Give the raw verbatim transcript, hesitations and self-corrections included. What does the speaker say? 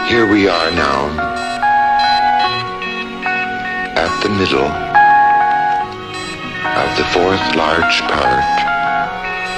Here we are now, at the middle of the fourth large part